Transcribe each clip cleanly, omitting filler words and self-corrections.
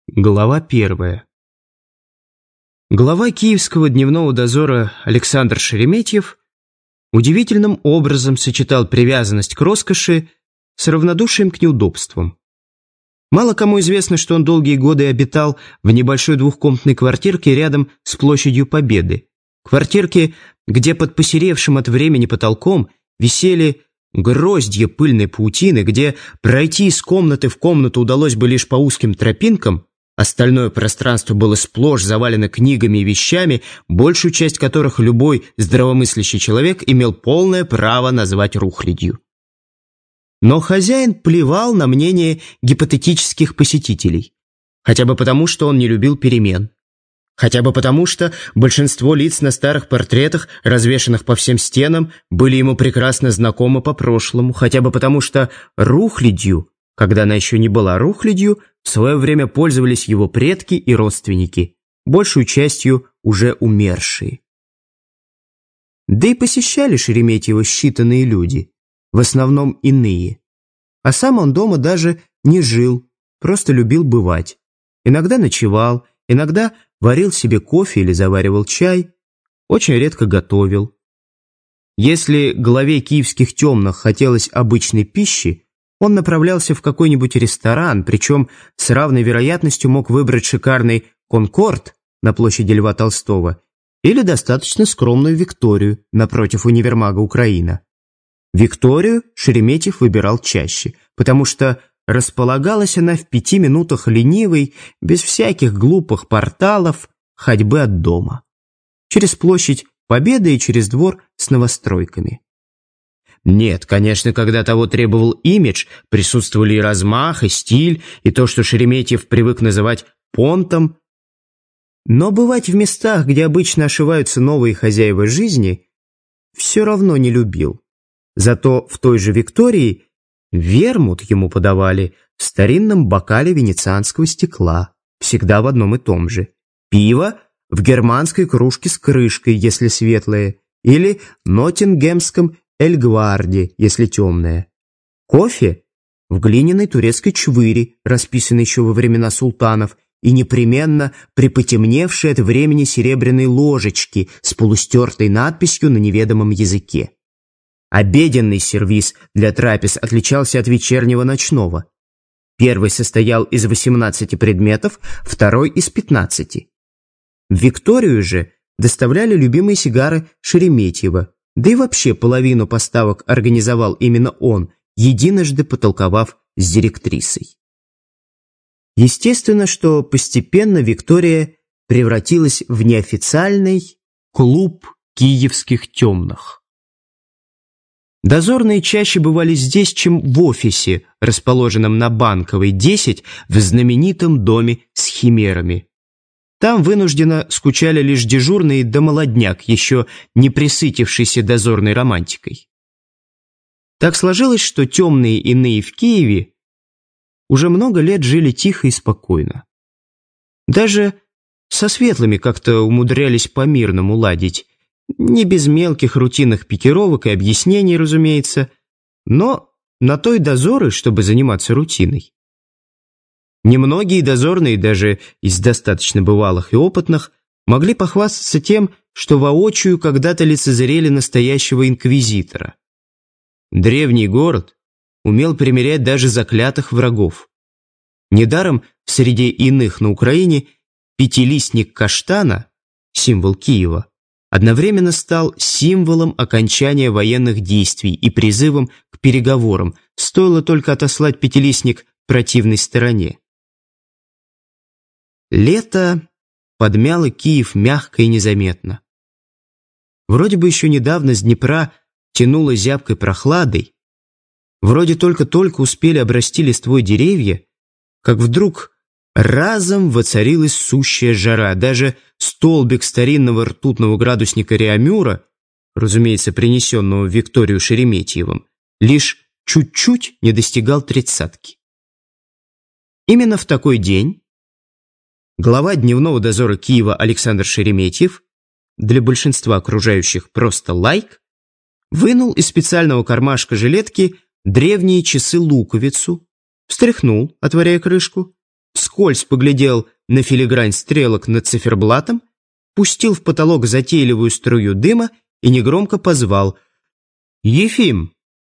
Глава 1. Глава Киевского дневного дозора Александр Шереметьев удивительным образом сочетал привязанность к роскоши с равнодушием к неудобствам. Мало кому известно, что он долгие годы обитал в небольшой двухкомнатной квартирке рядом с площадью Победы. Квартирке, где под посеревшим от времени потолком висели гроздья пыльной паутины, где пройти из комнаты в комнату удалось бы лишь по узким тропинкам. Остальное пространство было сплошь завалено книгами и вещами, большую часть которых любой здравомыслящий человек имел полное право назвать рухлядью. Но хозяин плевал на мнение гипотетических посетителей. Хотя бы потому, что он не любил перемен. Хотя бы потому, что большинство лиц на старых портретах, развешанных по всем стенам, были ему прекрасно знакомы по прошлому. Хотя бы потому, что рухлядью, когда она еще не была рухлядью, в свое время пользовались его предки и родственники, большую частью уже умершие. Да и посещали Шереметьева считанные люди, в основном иные. А сам он дома даже не жил, просто любил бывать. Иногда ночевал, иногда варил себе кофе или заваривал чай, очень редко готовил. Если главе киевских темных хотелось обычной пищи, он направлялся в какой-нибудь ресторан, причем с равной вероятностью мог выбрать шикарный «Конкорд» на площади Льва Толстого или достаточно скромную «Викторию» напротив универмага «Украина». «Викторию» Шереметьев выбирал чаще, потому что располагалась она в 5 минутах ленивой, без всяких глупых порталов, ходьбы от дома. Через площадь Победы и через двор с новостройками. Нет, конечно, когда того требовал имидж, присутствовали и размах, и стиль, и то, что Шереметьев привык называть понтом. Но бывать в местах, где обычно ошиваются новые хозяева жизни, все равно не любил. Зато в той же Виктории вермут ему подавали в старинном бокале венецианского стекла, всегда в одном и том же. Пиво в германской кружке с крышкой, если светлое, или ноттингемском Эльгварди, если темное. Кофе в глиняной турецкой чвыре, расписанной еще во времена султанов, и непременно при потемневшей от времени серебряной ложечке с полустертой надписью на неведомом языке. Обеденный сервиз для трапез отличался от вечернего ночного. Первый состоял из 18 предметов, второй из 15. В Викторию же доставляли любимые сигары Шереметьева, да и вообще половину поставок организовал именно он, единожды потолковав с директрисой. Естественно, что постепенно Виктория превратилась в неофициальный клуб киевских темных. Дозорные чаще бывали здесь, чем в офисе, расположенном на Банковой, 10, в знаменитом доме с химерами. Там вынужденно скучали лишь дежурные да молодняк, еще не пресытившийся дозорной романтикой. Так сложилось, что темные иные в Киеве уже много лет жили тихо и спокойно. Даже со светлыми как-то умудрялись по-мирному ладить, не без мелких рутинных пикировок и объяснений, разумеется, но на то и дозоры, чтобы заниматься рутиной. Немногие дозорные, даже из достаточно бывалых и опытных, могли похвастаться тем, что воочию когда-то лицезрели настоящего инквизитора. Древний город умел примирять даже заклятых врагов. Недаром в среде иных на Украине пятилистник каштана, символ Киева, одновременно стал символом окончания военных действий и призывом к переговорам, стоило только отослать пятилистник противной стороне. Лето подмяло Киев мягко и незаметно. Вроде бы еще недавно с Днепра тянуло зябкой прохладой, вроде только-только успели обрасти листвой деревья, как вдруг разом воцарилась сущая жара. Даже столбик старинного ртутного градусника Реамюра, разумеется, принесенного в Викторию Шереметьевым, лишь чуть-чуть не достигал 30-ки. Именно в такой день глава дневного дозора Киева Александр Шереметьев, для большинства окружающих просто лайк, вынул из специального кармашка жилетки древние часы-луковицу, встряхнул, отворяя крышку, вскользь поглядел на филигрань стрелок над циферблатом, пустил в потолок затейливую струю дыма и негромко позвал: «Ефим!».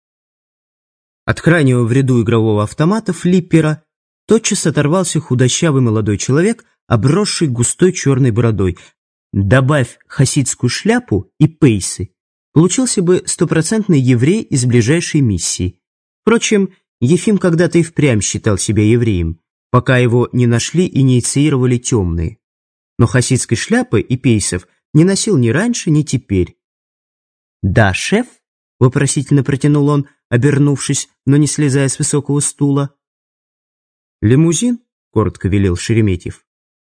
От крайнего в ряду игрового автомата флиппера тотчас оторвался худощавый молодой человек, обросший густой черной бородой. Добавь хасидскую шляпу и пейсы, получился бы стопроцентный еврей из ближайшей миссии. Впрочем, Ефим когда-то и впрямь считал себя евреем, пока его не нашли и не инициировали темные. Но хасидской шляпы и пейсов не носил ни раньше, ни теперь. «Да, шеф?» — вопросительно протянул он, обернувшись, но не слезая с высокого стула. «Лимузин?» — коротко велел Шереметьев.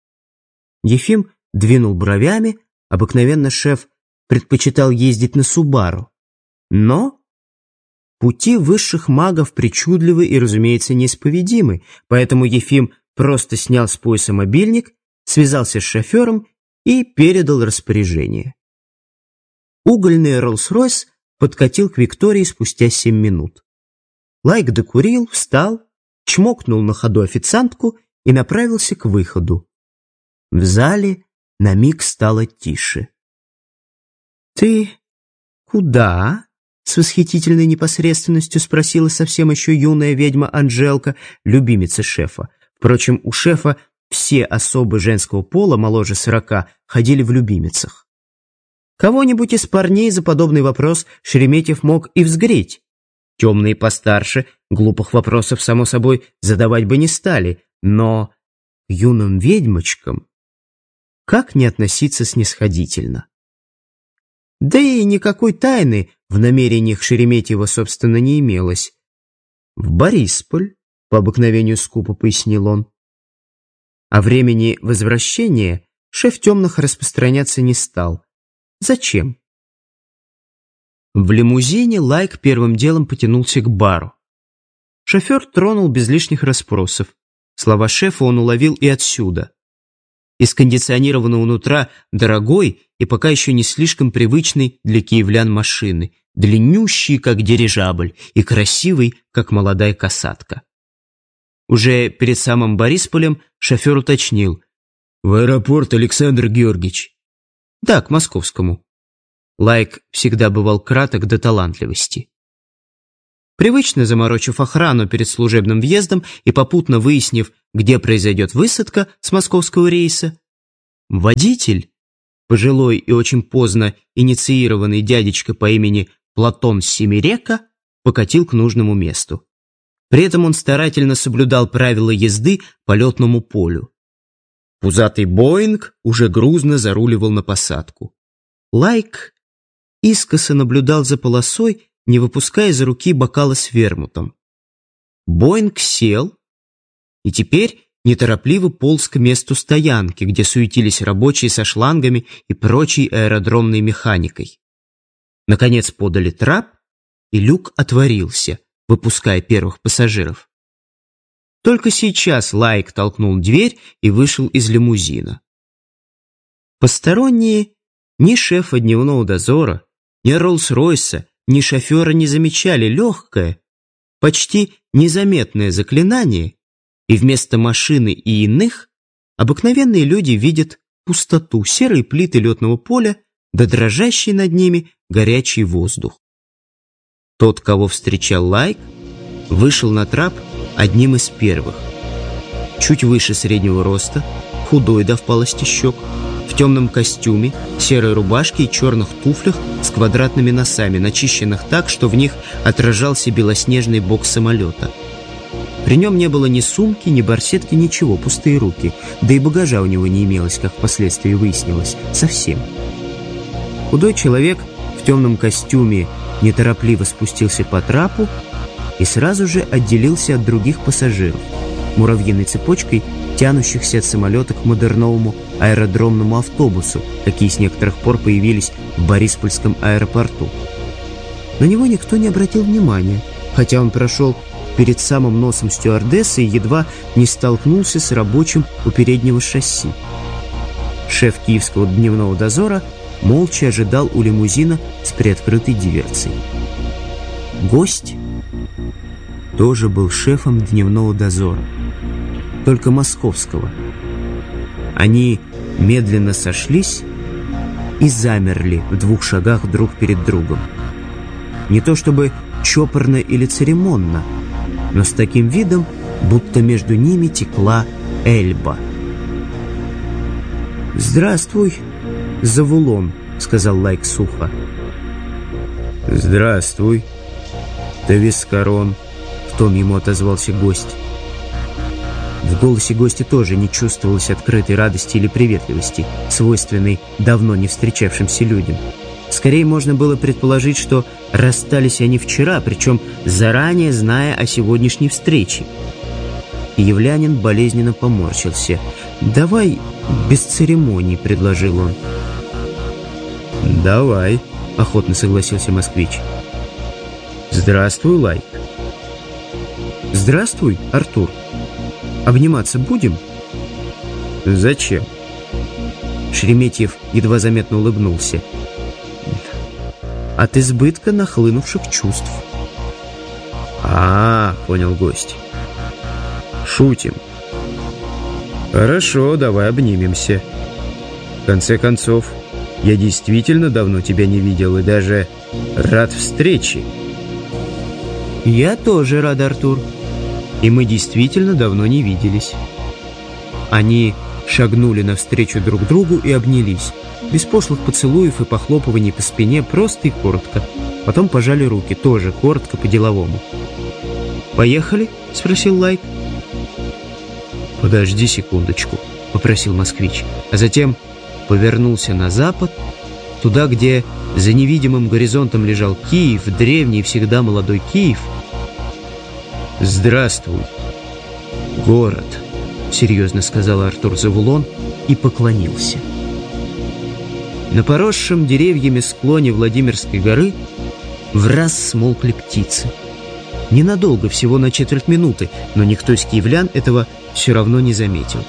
Ефим двинул бровями. Обыкновенно шеф предпочитал ездить на Субару. Но пути высших магов причудливы и, разумеется, неисповедимы, поэтому Ефим просто снял с пояса мобильник, связался с шофером и передал распоряжение. Угольный Роллс-Ройс подкатил к Виктории спустя 7 минут. Лайк докурил, встал, чмокнул на ходу официантку и направился к выходу. В зале на миг стало тише. «Ты куда?» — с восхитительной непосредственностью спросила совсем еще юная ведьма Анжелка, любимица шефа. Впрочем, у шефа все особы женского пола моложе 40 ходили в любимицах. Кого-нибудь из парней за подобный вопрос Шереметьев мог и взгреть. Темные постарше глупых вопросов, само собой, задавать бы не стали, но к юным ведьмочкам как не относиться снисходительно? Да и никакой тайны в намерениях Шереметьева, собственно, не имелось. «В Борисполь», — по обыкновению скупо пояснил он. О времени возвращения шеф темных распространяться не стал. Зачем? В лимузине Лайк первым делом потянулся к бару. Шофер тронул без лишних расспросов. Слова шефа он уловил и отсюда. Из кондиционированного нутра дорогой и пока еще не слишком привычной для киевлян машины, длиннющий, как дирижабль, и красивый, как молодая касатка. Уже перед самым Борисполем шофер уточнил: «В аэропорт, Александр Георгиевич». «Да, к московскому». Лайк всегда бывал краток до талантливости. Привычно заморочив охрану перед служебным въездом и попутно выяснив, где произойдет высадка с московского рейса, водитель, пожилой и очень поздно инициированный дядечка по имени Платон Семирека, покатил к нужному месту. При этом он старательно соблюдал правила езды по летному полю. Пузатый Боинг уже грузно заруливал на посадку. Лайк искоса наблюдал за полосой, не выпуская из руки бокала с вермутом. Боинг сел и теперь неторопливо полз к месту стоянки, где суетились рабочие со шлангами и прочей аэродромной механикой. Наконец подали трап, и люк отворился, выпуская первых пассажиров. Только сейчас Лайк толкнул дверь и вышел из лимузина. Посторонние ни шефа дневного дозора, ни Роллс-Ройса, ни шофера не замечали легкое, почти незаметное заклинание, и вместо машины и иных обыкновенные люди видят пустоту, серые плиты летного поля, да дрожащий над ними горячий воздух. Тот, кого встречал Лайк, вышел на трап одним из первых. Чуть выше среднего роста, худой до впалости щек, в темном костюме, серой рубашке и черных туфлях с квадратными носами, начищенных так, что в них отражался белоснежный бок самолета. При нем не было ни сумки, ни барсетки, ничего, пустые руки, да и багажа у него не имелось, как впоследствии выяснилось, совсем. Худой человек в темном костюме неторопливо спустился по трапу и сразу же отделился от других пассажиров, муравьиной цепочкой тянущихся от самолета к модерновому аэродромному автобусу, какие с некоторых пор появились в Бориспольском аэропорту. На него никто не обратил внимания, хотя он прошел перед самым носом стюардессы и едва не столкнулся с рабочим у переднего шасси. Шеф киевского дневного дозора молча ожидал у лимузина с приоткрытой дверцей. Гость тоже был шефом дневного дозора. только московского. Они медленно сошлись и замерли в 2 шагах друг перед другом. Не то чтобы чопорно или церемонно, но с таким видом, будто между ними текла Эльба. «Здравствуй, Завулон», — сказал Лайк сухо. «Здравствуй, Тавискарон», — в тон ему отозвался гость. В голосе гостя тоже не чувствовалось открытой радости или приветливости, свойственной давно не встречавшимся людям. Скорее можно было предположить, что расстались они вчера, причем заранее зная о сегодняшней встрече. Киевлянин болезненно поморщился. «Давай без церемоний», — предложил он. «Давай», — охотно согласился москвич. «Здравствуй, Лайк». «Здравствуй, Артур. Обниматься будем?» «Зачем?» Шереметьев едва заметно улыбнулся. «От избытка нахлынувших чувств». Понял гость. «Шутим. Хорошо, давай обнимемся. В конце концов, я действительно давно тебя не видел и даже рад встрече». «Я тоже рад, Артур. И мы действительно давно не виделись». Они шагнули навстречу друг другу и обнялись. Без пошлых поцелуев и похлопываний по спине, просто и коротко. Потом пожали руки, тоже коротко, по-деловому. «Поехали?» — спросил Лайк. «Подожди секундочку», — попросил москвич. А затем повернулся на запад, туда, где за невидимым горизонтом лежал Киев, древний и всегда молодой Киев. «Здравствуй, город», — серьезно сказал Артур Завулон и поклонился. На поросшем деревьями склоне Владимирской горы враз смолкли птицы. Ненадолго, всего на 1/4 минуты, но никто из киевлян этого все равно не заметил.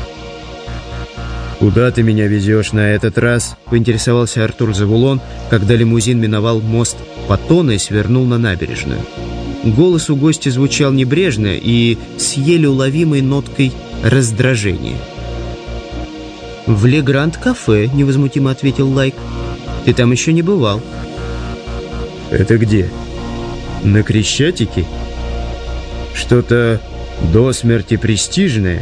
«Куда ты меня везешь на этот раз?» — поинтересовался Артур Завулон, когда лимузин миновал мост Патона и свернул на набережную. Голос у гостя звучал небрежно и с еле уловимой ноткой раздражения. «В Легранд-кафе», — невозмутимо ответил Лайк. «Ты там еще не бывал». «Это где? На Крещатике? Что-то до смерти престижное?»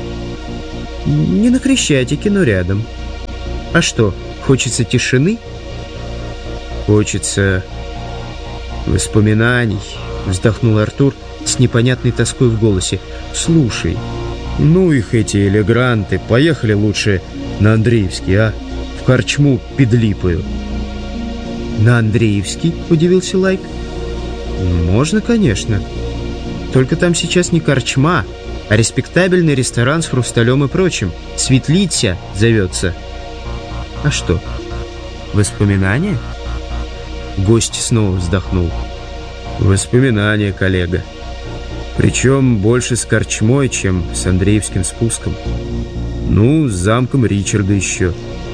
«Не на Крещатике, но рядом. А что, хочется тишины?» «Хочется воспоминаний», — вздохнул Артур с непонятной тоской в голосе. «Слушай, ну их эти элегранты, поехали лучше на Андреевский, а? В корчму Педлипою». «На Андреевский?» — удивился Лайк. «Можно, конечно. Только там сейчас не корчма, а респектабельный ресторан с хрусталем и прочим. Светлиця зовется». «А что, воспоминания?» Гость снова вздохнул. «Воспоминания, коллега. Причем больше с корчмой, чем с Андреевским спуском. Ну, с замком Ричарда еще».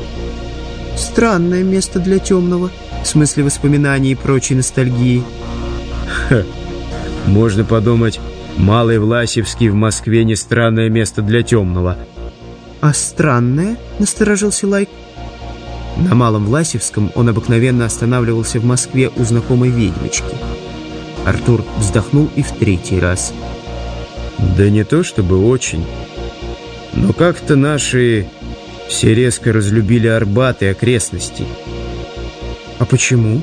«Странное место для темного, в смысле воспоминаний и прочей ностальгии». «Ха, можно подумать, Малый Власевский в Москве не странное место для темного». «А странное?» — насторожился Лайк. На Малом Власевском он обыкновенно останавливался в Москве у знакомой ведьмочки. Артур вздохнул и в 3-й раз. «Да не то чтобы очень, но как-то наши все резко разлюбили Арбат и окрестности». «А почему?»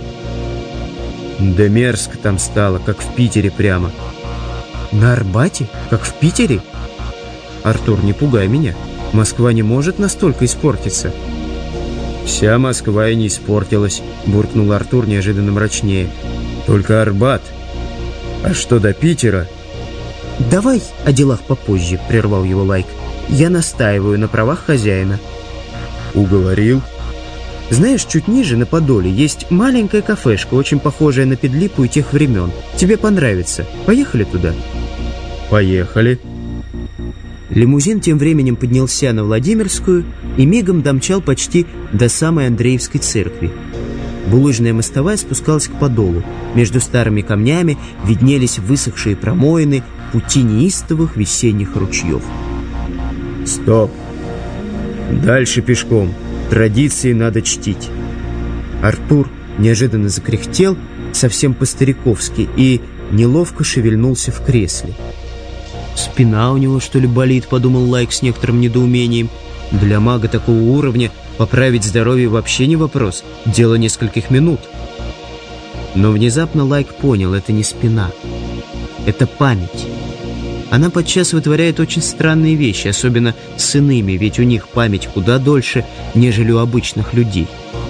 «Да мерзко там стало, как в Питере прямо». «На Арбате? Как в Питере?» «Артур, не пугай меня. Москва не может настолько испортиться». «Вся Москва и не испортилась», — буркнул Артур неожиданно мрачнее. «Только Арбат. А что до Питера?» «Давай о делах попозже», — прервал его Лайк. «Я настаиваю на правах хозяина». «Уговорил?» «Знаешь, чуть ниже, на Подоле, есть маленькая кафешка, очень похожая на Педлипу и тех времен. Тебе понравится. Поехали туда?» «Поехали». Лимузин тем временем поднялся на Владимирскую и мигом домчал почти до самой Андреевской церкви. Булыжная мостовая спускалась к Подолу. Между старыми камнями виднелись высохшие промоины пути неистовых весенних ручьев. «Стоп! Дальше пешком. Традиции надо чтить». Артур неожиданно закряхтел, совсем по-стариковски, и неловко шевельнулся в кресле. «Спина у него, что ли, болит?» — подумал Лайк с некоторым недоумением. Для мага такого уровня поправить здоровье вообще не вопрос, дело нескольких минут. Но внезапно Лайк понял, это не спина, это память. Она подчас вытворяет очень странные вещи, особенно с иными, ведь у них память куда дольше, нежели у обычных людей.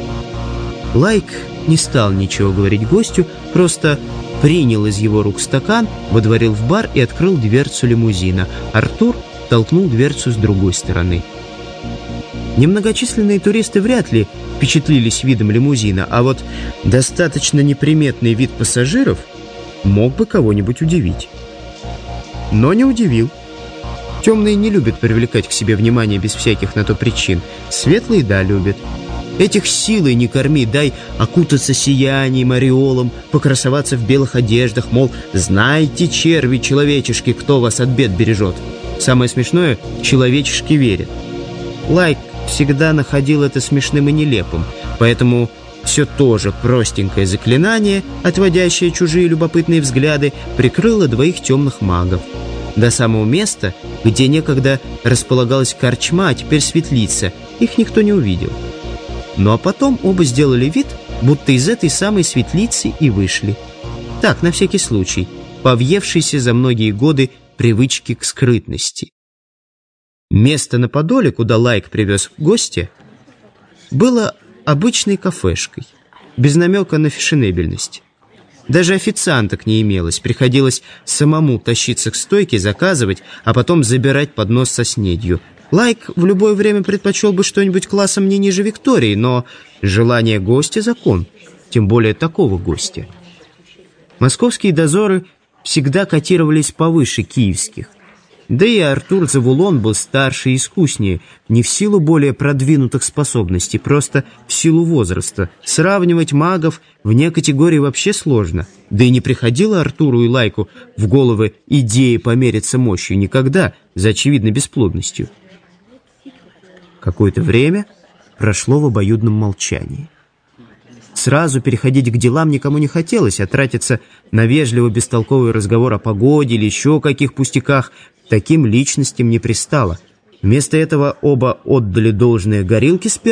Лайк не стал ничего говорить гостю, просто принял из его рук стакан, водворил в бар и открыл дверцу лимузина. Артур толкнул дверцу с другой стороны. Немногочисленные туристы вряд ли впечатлились видом лимузина, а вот достаточно неприметный вид пассажиров мог бы кого-нибудь удивить. Но не удивил. Темные не любят привлекать к себе внимание без всяких на то причин. Светлые, да, любят. Этих силой не корми, дай окутаться сиянием, ореолом, покрасоваться в белых одеждах, мол, знайте, черви, человечешки, кто вас от бед бережет. Самое смешное, человечешки верят. Лайк всегда находил это смешным и нелепым, поэтому все то же простенькое заклинание, отводящее чужие любопытные взгляды, прикрыло двоих темных магов. До самого места, где некогда располагалась корчма, а теперь светлица, их никто не увидел. Ну а потом оба сделали вид, будто из этой самой светлицы и вышли. Так, на всякий случай, по въевшейся за многие годы привычке к скрытности. Место на Подоле, куда Лайк привез гостя, было обычной кафешкой, без намека на фешенебельность. Даже официанток не имелось, приходилось самому тащиться к стойке, заказывать, а потом забирать поднос со снедью. Лайк в любое время предпочел бы что-нибудь классом не ниже Виктории, но желание гостя — закон, тем более такого гостя. Московские дозоры всегда котировались повыше киевских. Да и Артур Завулон был старше и искуснее, не в силу более продвинутых способностей, просто в силу возраста. Сравнивать магов вне категории вообще сложно. Да и не приходило Артуру и Лайку в головы идеи помериться мощью никогда, за очевидной бесплодностью. Какое-то время прошло в обоюдном молчании. Сразу переходить к делам никому не хотелось, а тратиться на вежливо бестолковый разговор о погоде или еще каких пустяках таким личностям не пристало. Вместо этого оба отдали должное горилке с